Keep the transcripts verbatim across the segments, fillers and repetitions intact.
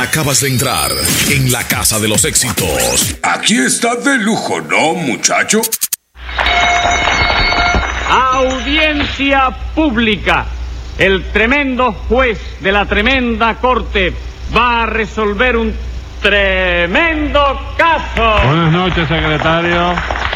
Acabas de entrar en la casa de los éxitos. Aquí está de lujo, ¿no, muchacho? Audiencia pública. El tremendo juez de la tremenda corte va a resolver un tremendo caso. Buenas noches, secretario.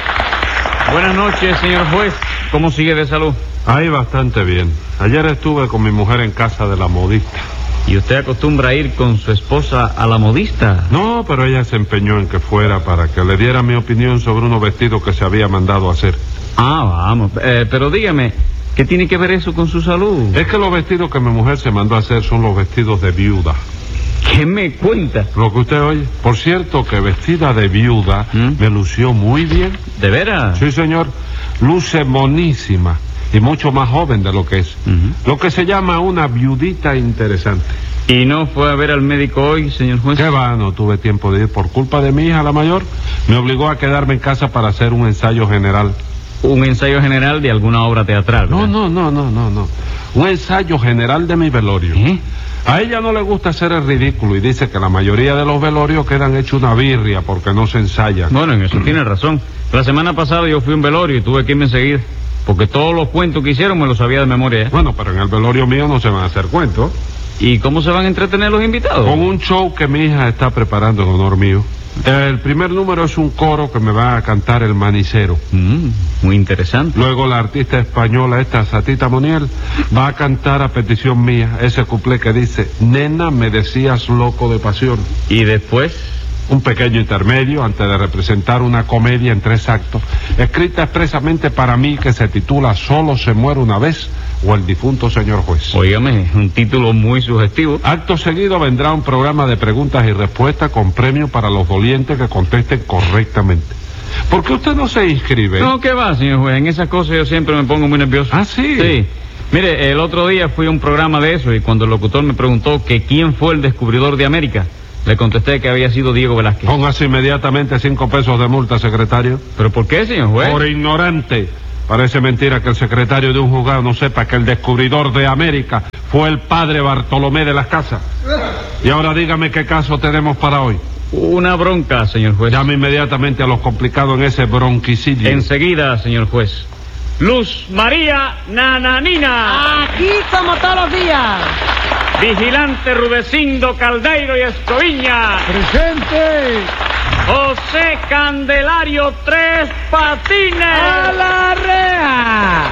Buenas noches, señor juez. ¿Cómo sigue de salud? Ahí bastante bien. Ayer estuve con mi mujer en casa de la modista. ¿Y usted acostumbra a ir con su esposa a la modista? No, pero ella se empeñó en que fuera para que le diera mi opinión sobre unos vestidos que se había mandado a hacer. Ah, vamos. Eh, pero dígame, ¿qué tiene que ver eso con su salud? Es que los vestidos que mi mujer se mandó a hacer son los vestidos de viuda. ¿Qué me cuenta? Lo que usted oye. Por cierto, que vestida de viuda ¿Mm? me lució muy bien. ¿De veras? Sí, señor. Luce monísima y mucho más joven de lo que es. Uh-huh. Lo que se llama una viudita interesante. ¿Y no fue a ver al médico hoy, señor juez? ¿Qué va? No tuve tiempo de ir por culpa de mi hija, la mayor. Me obligó a quedarme en casa para hacer un ensayo general. ¿Un ensayo general de alguna obra teatral? No, no, no, no, no, no. Un ensayo general de mi velorio. ¿Eh? A ella no le gusta hacer el ridículo y dice que la mayoría de los velorios quedan hechos una birria porque no se ensayan. Bueno, en eso tiene razón. La semana pasada yo fui a un velorio y tuve que irme enseguida, porque todos los cuentos que hicieron me los sabía de memoria. ¿eh? Bueno, pero en el velorio mío no se van a hacer cuentos. ¿Y cómo se van a entretener los invitados? Con un show que mi hija está preparando en honor mío. El primer número es un coro que me va a cantar el manicero. Mm, muy interesante. Luego la artista española esta, Satita Moniel, va a cantar a petición mía ese cuplé que dice: nena, me decías loco de pasión. ¿Y después? Un pequeño intermedio antes de representar una comedia en tres actos, escrita expresamente para mí, que se titula Solo se muere una vez, o El difunto señor juez. Óigame, un título muy sugestivo. Acto seguido vendrá un programa de preguntas y respuestas con premio para los dolientes que contesten correctamente. ¿Por qué usted no se inscribe? No, ¿qué va, señor juez? En esas cosas yo siempre me pongo muy nervioso. ¿Ah, sí? Sí. Mire, el otro día fui a un programa de eso y cuando el locutor me preguntó que quién fue el descubridor de América, le contesté que había sido Diego Velázquez. Póngase inmediatamente cinco pesos de multa, secretario. ¿Pero por qué, señor juez? Por ignorante. Parece mentira que el secretario de un juzgado no sepa que el descubridor de América fue el padre Bartolomé de las Casas. Y ahora dígame qué caso tenemos para hoy. Una bronca, señor juez. Llame inmediatamente a los complicados en ese bronquicidio. Enseguida, señor juez. Luz María Nananina. Aquí como todos los días. Vigilante Rudecindo Caldeiro y Escoviña. ¡Presente! José Candelario Tres Patines. ¡A la reja!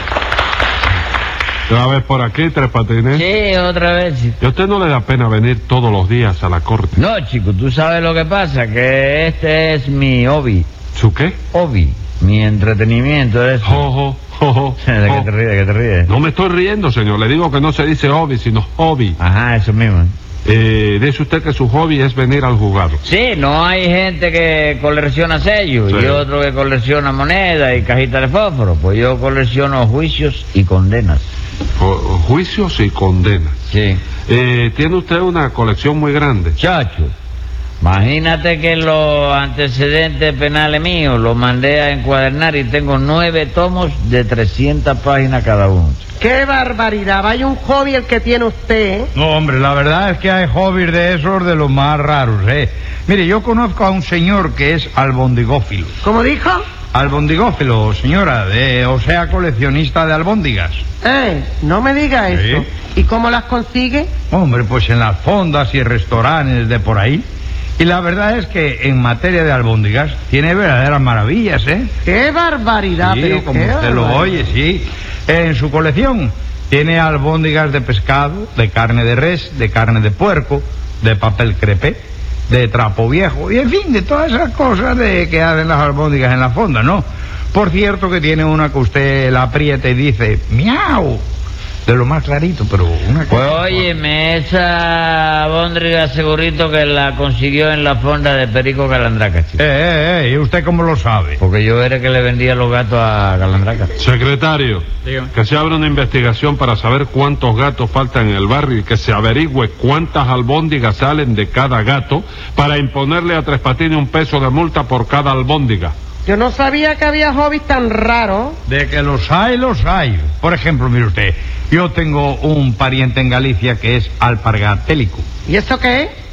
¿Otra vez por aquí, Tres Patines? Sí, otra vez. ¿Y a usted no le da pena venir todos los días a la corte? No, chico, tú sabes lo que pasa, que este es mi hobby. ¿Su qué? Hobby, mi entretenimiento es... Jojo, jojo. ¿De qué te ríes, de qué te ríes? No me estoy riendo, señor. Le digo que no se dice hobby, sino hobby. Ajá, eso mismo. Eh, dice usted que su hobby es venir al juzgado. Sí, no hay gente que colecciona sellos, sí, y otro que colecciona monedas y cajitas de fósforo. Pues yo colecciono juicios y condenas. Ju juicios y condenas. Sí. Eh, ¿Tiene usted una colección muy grande? Chacho, imagínate que los antecedentes penales míos los mandé a encuadernar y tengo nueve tomos de trescientas páginas cada uno. ¡Qué barbaridad! Vaya un hobby el que tiene usted, ¿eh? No, hombre, la verdad es que hay hobbies de esos de los más raros, ¿eh? Mire, yo conozco a un señor que es albondigófilo. ¿Cómo dijo? Albondigófilo, señora, de, o sea, coleccionista de albóndigas. Eh, no me diga ¿Sí? eso. ¿Y cómo las consigue? Hombre, pues en las fondas y restaurantes de por ahí. Y la verdad es que en materia de albóndigas tiene verdaderas maravillas, ¿eh? ¡Qué barbaridad! Sí, pero como qué usted lo barbaridad. oye, sí. En su colección tiene albóndigas de pescado, de carne de res, de carne de puerco, de papel crepé, de trapo viejo, y en fin, de todas esas cosas de que hacen las albóndigas en la fonda, ¿no? Por cierto que tiene una que usted la aprieta y dice ¡miau! De lo más clarito, pero una cosa... Pues óyeme, esa albóndiga segurito que la consiguió en la fonda de Perico Calandraca, chico. Eh, eh, eh, ¿y usted cómo lo sabe? Porque yo era que le vendía los gatos a Calandraca. Secretario, Dígame. que se abra una investigación para saber cuántos gatos faltan en el barrio y que se averigüe cuántas albóndigas salen de cada gato para imponerle a Tres Patines un peso de multa por cada albóndiga. Yo no sabía que había hobbies tan raros. De que los hay, los hay. Por ejemplo, mire usted, yo tengo un pariente en Galicia que es alpargatélico. ¿Y eso qué es?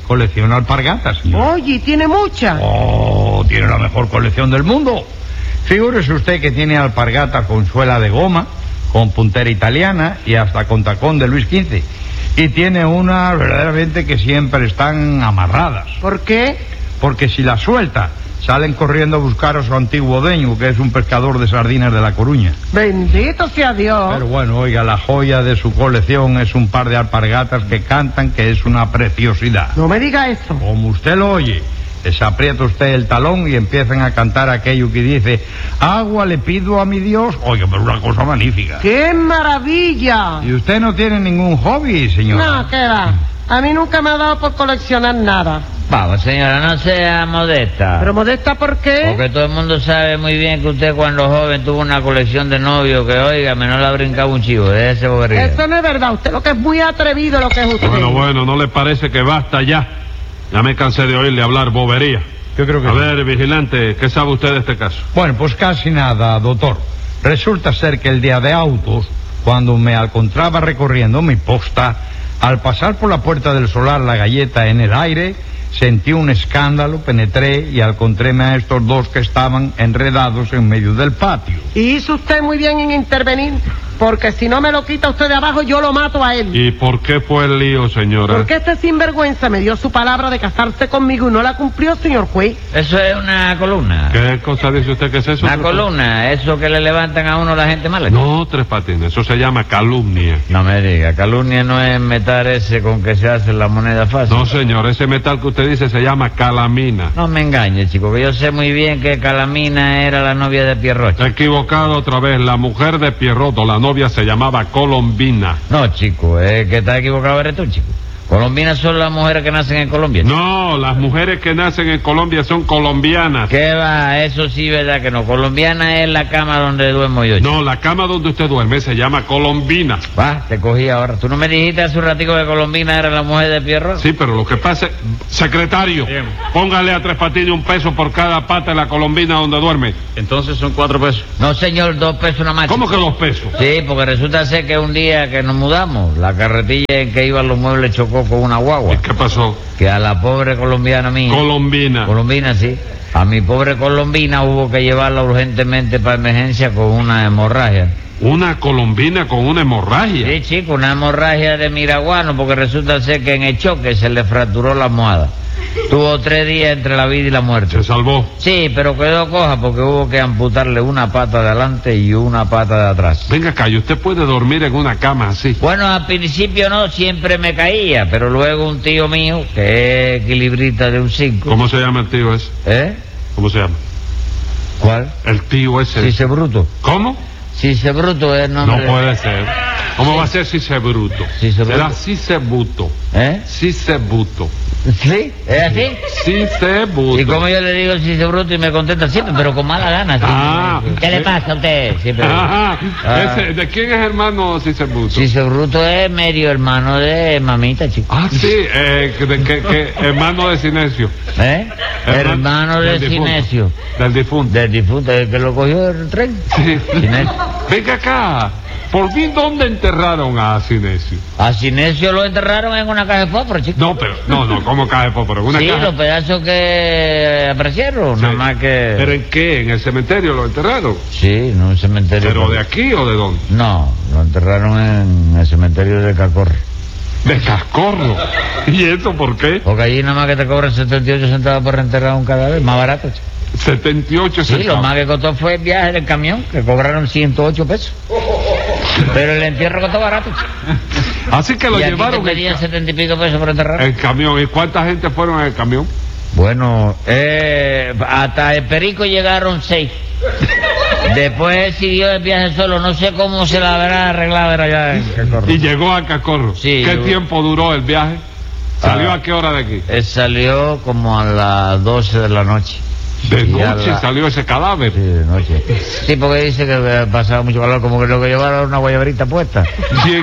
colecciona alpargatas, señor. Oye, ¿tiene muchas? Oh, tiene la mejor colección del mundo. Figúrese usted que tiene alpargatas con suela de goma, con puntera italiana y hasta con tacón de Luis quince. Y tiene unas verdaderamente que siempre están amarradas. ¿Por qué? Porque si las suelta, salen corriendo a buscar a su antiguo dueño, que es un pescador de sardinas de La Coruña. Bendito sea Dios. Pero bueno, oiga, la joya de su colección es un par de alpargatas que cantan, que es una preciosidad. No me diga eso. Como usted lo oye, se aprieta usted el talón y empiezan a cantar aquello que dice: agua le pido a mi Dios. Oiga, pero una cosa magnífica. ¡Qué maravilla! ¿Y usted no tiene ningún hobby, señora? No, ¿qué va? A mí nunca me ha dado por coleccionar nada. Vamos, señora, no sea modesta. ¿Pero modesta por qué? Porque todo el mundo sabe muy bien que usted cuando joven tuvo una colección de novios que, óigame, no le ha brincado un chivo, déjese bobería. Eso no es verdad. Usted lo que es muy atrevido, lo que es usted. Bueno, bueno, ¿no le parece que basta ya? Ya me cansé de oírle hablar bobería. Yo creo que A sí. ver, vigilante, ¿qué sabe usted de este caso? Bueno, pues casi nada, doctor. Resulta ser que el día de autos, cuando me encontraba recorriendo mi posta, al pasar por la puerta del solar La Galleta en el aire, sentí un escándalo, penetré y encontréme a estos dos que estaban enredados en medio del patio. Y hizo usted muy bien en intervenir, porque si no me lo quita usted de abajo, yo lo mato a él. ¿Y por qué fue el lío, señora? Porque este sinvergüenza me dio su palabra de casarse conmigo y no la cumplió, señor juez. Eso es una columna. ¿Qué cosa dice usted que es eso? Una Tres columna, eso que le levantan a uno la gente mala. Patines? No, Tres Patines, eso se llama calumnia. No me diga, calumnia no es metal ese con que se hace la moneda fácil. No, señor, ese metal que usted dice se llama calamina. No me engañe, chico, que yo sé muy bien que Calamina era la novia de Pierrocho. Equivocado otra vez, la mujer de Pierroto, la novia se llamaba Colombina. No, chico, es que está equivocado eres tú, chico. Colombinas son las mujeres que nacen en Colombia. No, las mujeres que nacen en Colombia son colombianas. ¿Qué va? Eso sí, verdad que no. Colombiana es la cama donde duermo yo, chico. No, la cama donde usted duerme se llama Colombina. Va, te cogí ahora. ¿Tú no me dijiste hace un ratico que Colombina era la mujer de Pierrot? Sí, pero lo que pasa es... Secretario, Bien. póngale a Tres Patines un peso por cada pata de la Colombina donde duerme. Entonces son cuatro pesos. No, señor, dos pesos nada más. ¿Cómo chico. que dos pesos? Sí, porque resulta ser que un día que nos mudamos, la carretilla en que iban los muebles chocó con una guagua. ¿Y qué pasó? Que a la pobre colombiana mía... Colombina. Colombina, sí. A mi pobre Colombina hubo que llevarla urgentemente para emergencia con una hemorragia. Una colombina con una hemorragia. Sí, chico, una hemorragia de miraguano, porque resulta ser que en el choque se le fracturó la almohada. Tuvo tres días entre la vida y la muerte. Se salvó. Sí, pero quedó coja porque hubo que amputarle una pata de adelante y una pata de atrás. Venga acá, ¿y usted puede dormir en una cama así? Bueno, al principio no, siempre me caía, pero luego un tío mío, que es equilibrista de un cinco... ¿Cómo se llama el tío ese? ¿Eh? ¿Cómo se llama? ¿Cuál? El tío ese. Cice Bruto. ¿Cómo? Cice Bruto es el nombre... No puede ser. ¿Cómo va a ser Cicebruto? Cicebruto. Será Cicebuto. ¿Eh? Cicebuto. ¿Sí? ¿Es así? Cicebuto. Y como yo le digo Cice Bruto y me contesta siempre, pero con mala gana. siempre. Ah. ¿Qué le pasa a usted? Siempre. Ajá. Ah. Ese- ¿De quién es hermano Cicebuto? Cice Bruto es medio hermano de mamita, chico. Ah, sí, eh, que, de- que- que- hermano de Sinesio. ¿Eh? Hermano de del difunto. Sinesio. Del difunto. Del difunto, el que lo cogió el tren. Sí. Sinesio. Venga acá. ¿Por fin dónde enterraron a Sinesio? A Sinesio lo enterraron en una caja de fósforo, chico. No, pero, no, no, ¿cómo cae por una Sí, caja? los pedazos que aparecieron, Sí. nada más que... ¿Pero en qué? ¿En el cementerio lo enterraron? Sí, en un cementerio... ¿Pero de aquí o de dónde? No, lo enterraron en el cementerio de Cacorre. De Cascorro. ¿Y eso por qué? Porque allí nada más que te cobran setenta y ocho centavos por enterrar un cadáver, más barato, chico. setenta y ocho Sí, lo centavos. más que costó fue el viaje del camión, que cobraron ciento ocho pesos. Pero el entierro costó barato, chico. Así que lo Y aquí llevaron te en, pedían ca- setenta y pico pesos por enterrar. en camión. ¿Y cuánta gente fueron en el camión? Bueno, eh, hasta el Perico llegaron seis. Después él siguió el viaje solo, no sé cómo se la habrá arreglado era allá en Cacorro. Y llegó a Cascorro. Sí, ¿Qué yo- tiempo duró el viaje? ¿Salió Ah. a qué hora de aquí? Él salió como a las doce de la noche. De Y a noche la- salió ese cadáver. Sí, de noche. Sí, porque dice que eh, pasaba mucho calor, como que lo que llevaba era una guayaberita puesta. ¿Quién?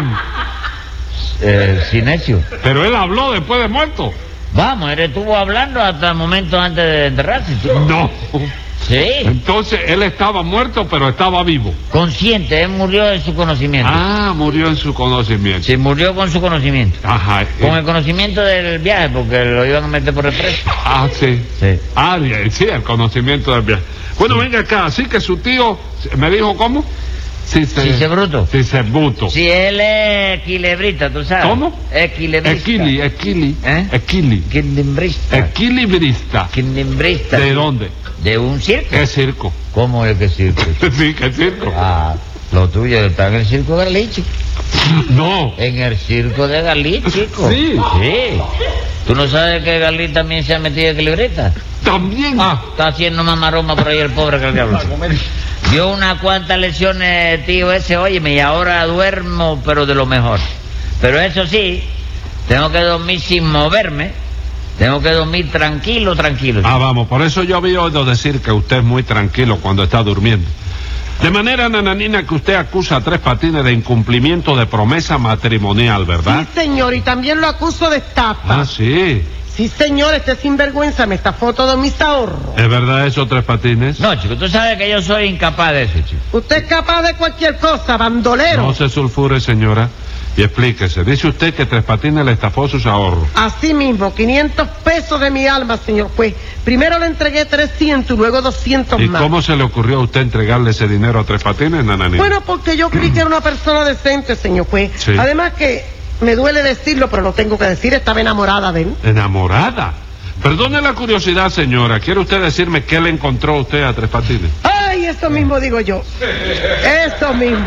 Eh, Sinesio. Pero él habló después de muerto. Vamos, él estuvo hablando hasta el momento antes de enterrarse. chico. No. Sí. Entonces, él estaba muerto, pero estaba vivo. Consciente, él murió en su conocimiento. Ah, murió en su conocimiento. Sí, murió con su conocimiento. Ajá. Con eh, el conocimiento del viaje, porque lo iban a meter por el preso. Ah, sí. Sí. Ah, bien, sí, el conocimiento del viaje. Bueno, venga acá, así que su tío, ¿me dijo cómo? Sisebruto. Sisebruto. Si él es equilibrista, ¿tú sabes? ¿Cómo? Equilibrista. Equili, equili, ¿Eh? equili. Equilibrista. Equilibrista. Equilibrista. ¿De dónde? De un circo. ¿Qué circo? ¿Cómo es que circo? Sí, ¿qué circo? Ah, lo tuyo está en el circo de Galí, chico. No. En el circo de Galí, chico. Sí. Sí. ¿Tú no sabes que Galí también se ha metido equilibrista? También. Ah, está haciendo más maroma por ahí el pobre que el diablo. Dio unas cuantas lesiones, tío ese, óyeme, y ahora duermo, pero de lo mejor. Pero eso sí, tengo que dormir sin moverme, tengo que dormir tranquilo, tranquilo. Ah, vamos, por eso yo había oído decir que usted es muy tranquilo cuando está durmiendo. De manera, nananina, que usted acusa a Tres Patines de incumplimiento de promesa matrimonial, ¿verdad? Sí, señor, y también lo acuso de estafa. Ah, sí. Sí, señor, este sinvergüenza me estafó todos mis ahorros. ¿Es verdad eso, Tres Patines? No, chico, tú sabes que yo soy incapaz de eso, chico. Usted es capaz de cualquier cosa, bandolero. No se sulfure, señora, y explíquese. Dice usted que Tres Patines le estafó sus ahorros. Así mismo, quinientos pesos de mi alma, señor juez. Primero le entregué trescientos y luego doscientos ¿Y más. cómo se le ocurrió a usted entregarle ese dinero a Tres Patines, nananina? Bueno, porque yo creí que era una persona decente, señor juez. Sí. Además que me duele decirlo, pero lo tengo que decir, estaba enamorada de él. ¿Enamorada? Perdone la curiosidad, señora. ¿Quiere usted decirme qué le encontró usted a Tres Patines? Ay, eso mismo digo yo. Eso mismo.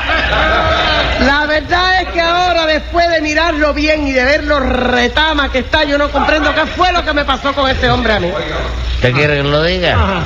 La verdad es que ahora, después de mirarlo bien y de ver lo retama que está, yo no comprendo qué fue lo que me pasó con ese hombre a mí. ¿Te quiere que lo diga?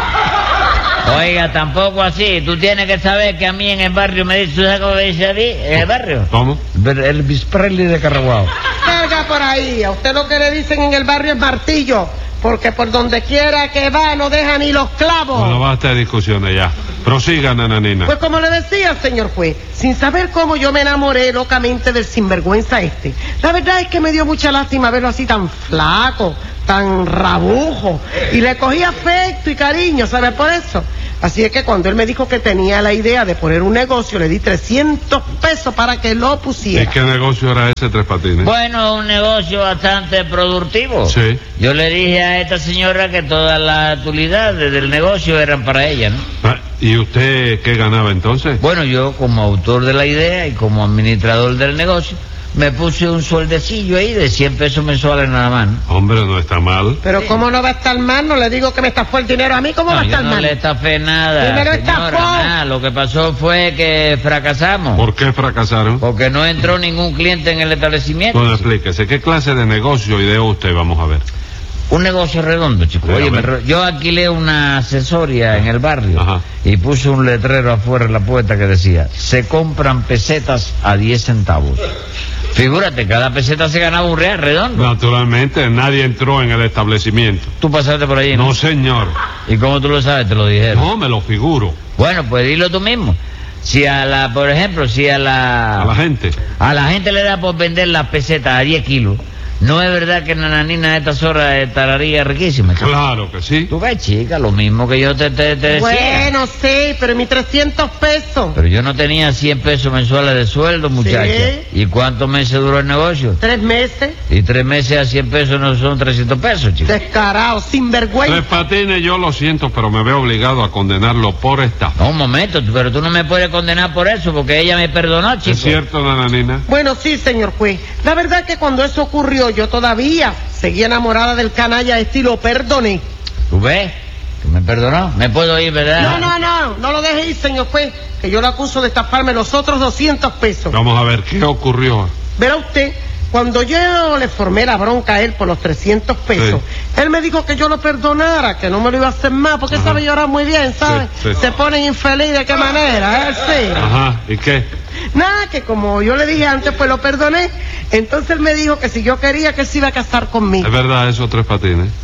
Oiga, tampoco así. Tú tienes que saber que a mí en el barrio me dice, ¿tú sabes cómo me dice a mí? ¿En el barrio? ¿Cómo? El Bisprelli de Carraguao. Salga por ahí. A usted lo que le dicen en el barrio es martillo. Porque por donde quiera que va no deja ni los clavos. Bueno, basta de discusiones ya. Prosiga, nananina. Pues como le decía, señor juez, sin saber cómo yo me enamoré locamente del sinvergüenza este. La verdad es que me dio mucha lástima verlo así tan flaco, tan rabujo. Y le cogí afecto y cariño, ¿sabe por eso? Así es que cuando él me dijo que tenía la idea de poner un negocio, le di trescientos pesos para que lo ¿Y pusiera. qué negocio era ese, Tres Patines? Bueno, un negocio bastante productivo. Sí. Yo le dije a esta señora que todas las utilidades del negocio eran para ella, ¿no? Ah, ¿y usted qué ganaba entonces? Bueno, yo como autor de la idea y como administrador del negocio, me puse un sueldecillo ahí de cien pesos mensuales nada más, ¿no? Hombre, no está mal. Pero ¿cómo no va a estar mal? No le digo que me estafó el dinero a mí, ¿cómo No, va a yo estar no mal? le estafé nada, Primero señora, estafó. nada. Lo que pasó fue que fracasamos. ¿Por qué fracasaron? Porque no entró ningún cliente en el establecimiento. Bueno, explíquese, ¿qué clase de negocio ideó usted? Vamos a ver. Un negocio redondo, chico. Sí, Oye, a me ver. re- yo alquilé una asesoría en el barrio. Ajá. Y puse un letrero afuera en la puerta que decía, se compran pesetas a diez centavos. Figúrate, cada peseta se ganaba un real redondo. Naturalmente, nadie entró en el establecimiento. Tú pasaste por allí, ¿no? No, señor. ¿Y cómo tú lo sabes? Te lo dijeron. No, me lo figuro. Bueno, pues dilo tú mismo. Si a la, por ejemplo, si a la... A la gente. a la gente le da por vender las pesetas a diez kilos, ¿no es verdad que Nananina a estas horas estaría riquísima, chico? Claro que sí. Tú ves, chica, lo mismo que yo te, te, te decía. Bueno, sí, pero mis trescientos pesos. Pero yo no tenía cien pesos mensuales de sueldo, muchacha. Sí. ¿Y cuántos meses duró el negocio? Tres meses. Y tres meses a cien pesos no son trescientos pesos, chico. Descarado, Tres sinvergüenza. Patines, yo lo siento, pero me veo obligado a condenarlo por estafa. No, un momento, pero tú no me puedes condenar por eso, porque ella me perdonó, chico. ¿Es cierto, nananina? Bueno, sí, señor juez. La verdad es que cuando eso ocurrió, yo todavía seguía enamorada del canalla este y lo perdoné. ¿Tú ves? Que me perdonó. Me puedo ir, ¿verdad? No, no, no, no lo deje ir, señor juez, que yo lo acuso de estafarme los otros doscientos pesos. Vamos a ver, ¿qué ocurrió? Verá usted, cuando yo le formé la bronca a él por los trescientos pesos, él me dijo que yo lo perdonara, que no me lo iba a hacer más, porque él Ajá. sabe llorar muy bien, ¿sabe? Sí, sí. Se pone infeliz de qué manera, él sí. Ajá, ¿y qué? Nada, que como yo le dije antes, pues lo perdoné. Entonces él me dijo que si yo quería, que él se iba a casar conmigo. ¿Es verdad eso, Tres Patines? Sí.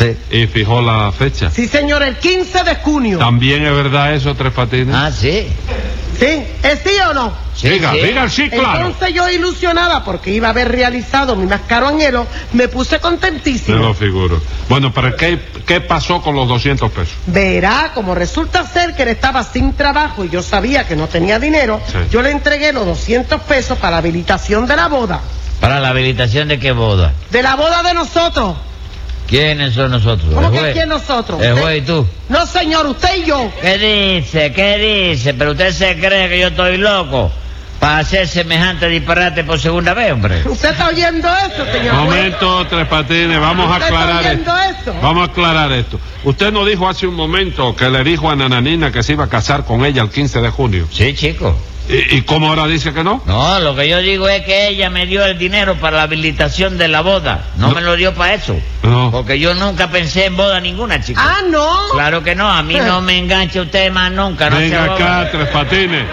Sí. Y fijó la fecha. Sí, señor, el quince de junio. ¿También es verdad eso, Tres Patines? Ah, sí. ¿Sí? ¿Es sí o no? Sí, diga, sí. diga el sí, claro. Entonces yo, ilusionada porque iba a haber realizado mi mascaro anhelo, me puse Me contentísima. lo figuro. Bueno, pero ¿qué, qué pasó con los doscientos pesos? Verá, como resulta ser que él estaba sin trabajo y yo sabía que no tenía dinero, Sí. yo le entregué los doscientos pesos para la habilitación de la boda. ¿Para la habilitación de qué boda? De la boda de nosotros. ¿Quiénes son nosotros? ¿Cómo ¿El que juez? quién nosotros? ¿El ¿Usted? juez y tú? No, señor, usted y yo. ¿Qué dice? ¿Qué dice? ¿Pero usted se cree que yo estoy loco para hacer semejante disparate por segunda vez, hombre? ¿Usted está oyendo eso, señor? Momento, Tres Patines, vamos a ¿Usted está aclarar oyendo esto. eso? Vamos a aclarar esto. Usted nos dijo hace un momento que le dijo a Nananina que se iba a casar con ella el quince de junio. Sí, chico. ¿Y, y cómo ahora dice que no? No, lo que yo digo es que ella me dio el dinero para la habilitación de la boda. No, No. me lo dio para eso. No. Porque yo nunca pensé en boda ninguna, chico. Ah, no. Claro que no, a mí no me engancha usted más nunca. No Venga sea acá, boba. Tres Patines.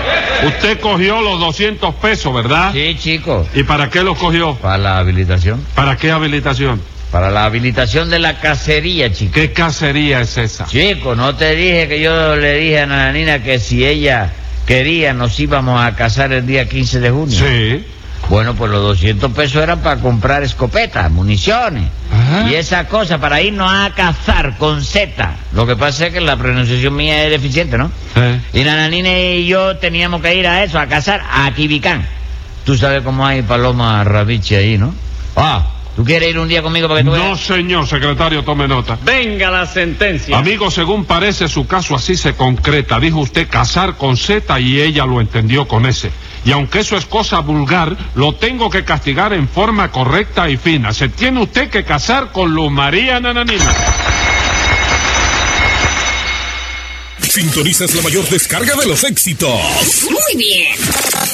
Usted cogió los doscientos pesos, ¿verdad? Sí, chico. ¿Y para qué los cogió? ¿Para la habilitación? ¿Para qué habilitación? Para la habilitación de la cacería, chico. ¿Qué cacería es esa? Chico, ¿no te dije que yo le dije a Nananina que si ella quería nos íbamos a casar el día quince de junio? Sí. Bueno, pues los doscientos pesos eran para comprar escopetas, municiones Ajá. y esa cosa para irnos a cazar con Z. Lo que pasa es que la pronunciación mía es deficiente, ¿no? Eh. Y Nananina y yo teníamos que ir a eso, a cazar a Quibicán. Tú sabes cómo hay paloma rabiche ahí, ¿no? Ah, ¿tú quieres ir un día conmigo para que tú No, veas? señor secretario, tome nota. Venga la sentencia. Amigo, según parece su caso así se concreta. Dijo usted casar con Z y ella lo entendió con S. Y aunque eso es cosa vulgar, lo tengo que castigar en forma correcta y fina. Se tiene usted que casar con Luz María Nananina. Sintonizas la mayor descarga de los éxitos. Muy bien.